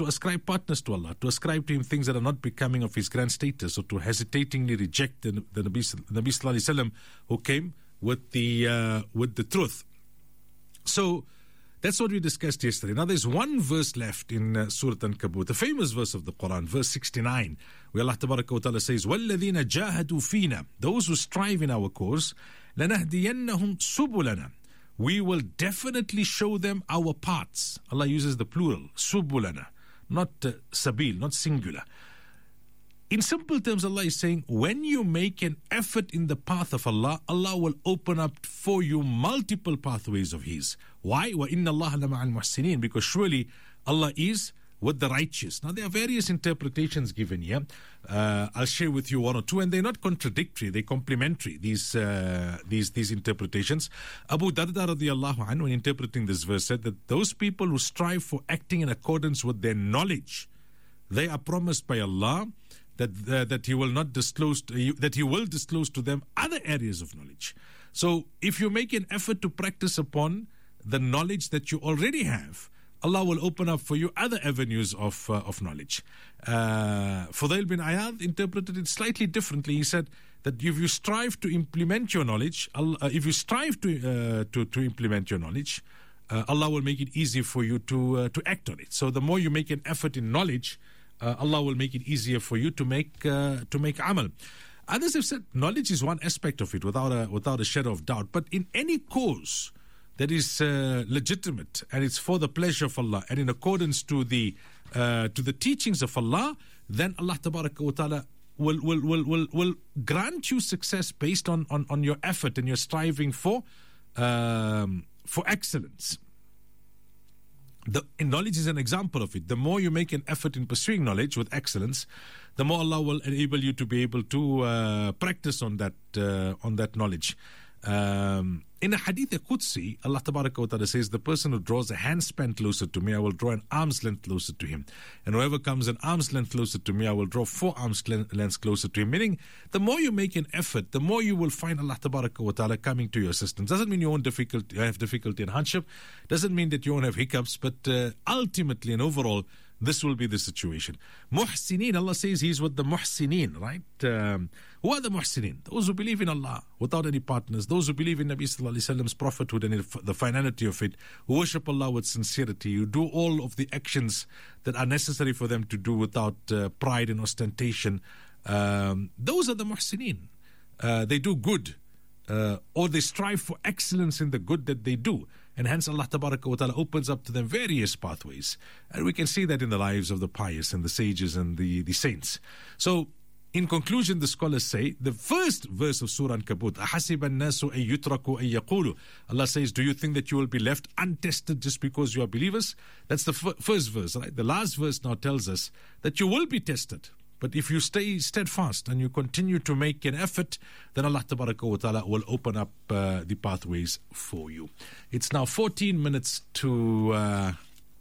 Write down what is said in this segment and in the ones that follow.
to ascribe partners to Allah, to ascribe to Him things that are not becoming of His grand status, or to hesitatingly reject the Nabi Sallallahu Alaihi Wasallam who came with the truth. So that's what we discussed yesterday. Now there's one verse left in Surah Ankabut, the famous verse of the Quran, verse 69, where Allah Tabaraka wa Ta'ala says, وَالَّذِينَ جَاهَدُوا فِينَا, those who strive in our cause, لَنَهْدِيَنَّهُمْ سُبُلَنَا, we will definitely show them our paths. Allah uses the plural, subulana, not sabil, not singular. In simple terms, Allah is saying, when you make an effort in the path of Allah, Allah will open up for you multiple pathways of His. Why? وَإِنَّ اللَّهَ لَمَعَ الْمُحْسِنِينَ, because surely Allah is with the righteous. Now, there are various interpretations given here. I'll share with you one or two, and they're not contradictory, they're complementary, these interpretations. Abu Darda radiallahu anhu, when interpreting this verse, said that those people who strive for acting in accordance with their knowledge, they are promised by Allah that He will not disclose, that He will disclose to them other areas of knowledge. So, if you make an effort to practice upon the knowledge that you already have, Allah will open up for you other avenues of knowledge. Fudail bin Ayad interpreted it slightly differently. He said that if you strive to implement your knowledge, if you strive to implement your knowledge, Allah will make it easy for you to act on it. So the more you make an effort in knowledge, Allah will make it easier for you to make amal. Others have said knowledge is one aspect of it, without a shadow of doubt. But in any cause that is legitimate and it's for the pleasure of Allah and in accordance to the teachings of Allah, then Allah Tabaraka wa Ta'ala will grant you success based on your effort and your striving for excellence. Knowledge is an example of it. The more you make an effort in pursuing knowledge with excellence, the more Allah will enable you to be able to practice on that knowledge. In a hadith Qudsi, Allah Tabaraka wa Ta'ala says, the person who draws a handspan closer to me, I will draw an arm's length closer to him. And whoever comes an arm's length closer to me, I will draw 4 arms lengths closer to him. Meaning, the more you make an effort, the more you will find Allah Tabaraka wa Ta'ala coming to your assistance. Doesn't mean you won't have difficulty and hardship. Doesn't mean that you won't have hiccups. But ultimately and overall, this will be the situation. Muhsineen, Allah says He's with the Muhsineen, right? Who are the Muhsineen? Those who believe in Allah without any partners. Those who believe in Nabi Sallallahu Alaihi Wasallam's prophethood and the finality of it. Who worship Allah with sincerity. Who do all of the actions that are necessary for them to do without pride and ostentation. Those are the Muhsineen. They do good. Or they strive for excellence in the good that they do. And hence Allah Tabaraka wa Ta'ala opens up to them various pathways. And we can see that in the lives of the pious and the sages and the saints. So, in conclusion, the scholars say, the first verse of Surah Ankabut, أَحَسِبَ النَّاسُ أَن يُتْرَكُوا أَن يَقُولُوا, Allah says, do you think that you will be left untested just because you are believers? That's the first verse, right? The last verse now tells us that you will be tested. But if you stay steadfast and you continue to make an effort, then Allah Tabaraka wa Ta'ala will open up the pathways for you. It's now 14 minutes to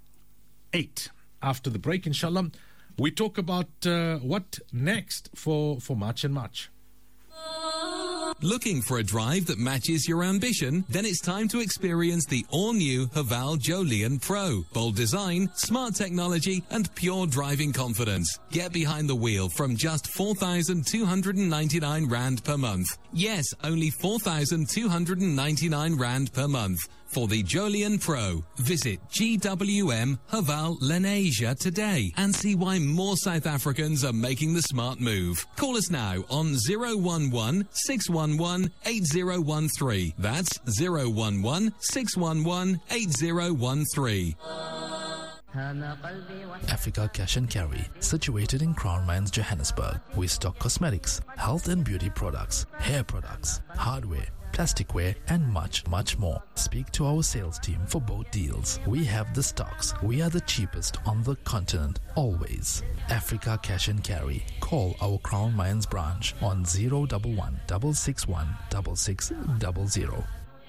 8. After the break, inshallah, we talk about what next for March and March. Looking for a drive that matches your ambition? Then it's time to experience the all-new Haval Jolion Pro. Bold design, smart technology, and pure driving confidence. Get behind the wheel from just 4,299 Rand per month. Yes, only 4,299 Rand per month. For the Jolion Pro, visit GWM Haval Lenasia today and see why more South Africans are making the smart move. Call us now on 011 611 8013. That's 011 611 8013. Africa Cash and Carry, situated in Crown Mines, Johannesburg. We stock cosmetics, health and beauty products, hair products, hardware, plasticware, and much, much more. Speak to our sales team for both deals. We have the stocks. We are the cheapest on the continent, always. Africa Cash and Carry. Call our Crown Mines branch on 011 661 6600.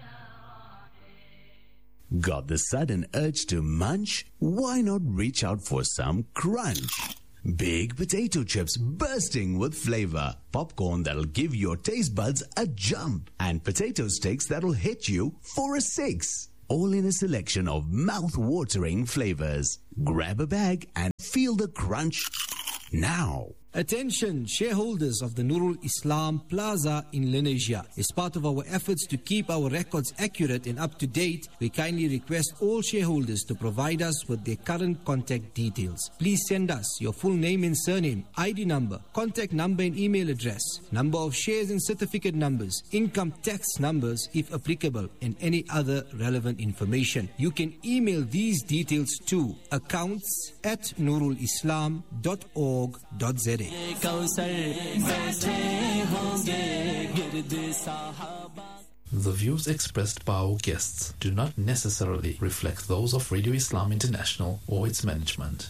Got the sudden urge to munch? Why not reach out for some crunch? Big potato chips bursting with flavor, popcorn that'll give your taste buds a jump, and potato sticks that'll hit you for a 6. all in a selection of mouth-watering flavors. Grab a bag and feel the crunch now. Attention, shareholders of the Nurul Islam Plaza in Lenasia. As part of our efforts to keep our records accurate and up to date, we kindly request all shareholders to provide us with their current contact details. Please send us your full name and surname, ID number, contact number and email address, number of shares and certificate numbers, income tax numbers if applicable, and any other relevant information. You can email these details to accounts@nurulislam.org.za. The views expressed by our guests do not necessarily reflect those of Radio Islam International or its management.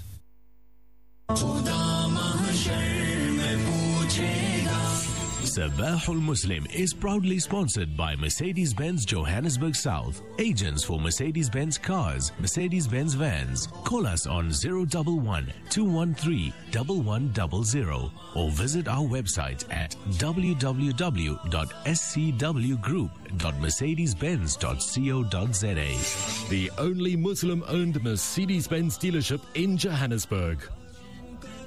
Sabahul Muslim is proudly sponsored by Mercedes-Benz Johannesburg South, agents for Mercedes-Benz cars, Mercedes-Benz vans. Call us on 011-213-1100 or visit our website at www.scwgroup.mercedes-benz.co.za. The only Muslim-owned Mercedes-Benz dealership in Johannesburg.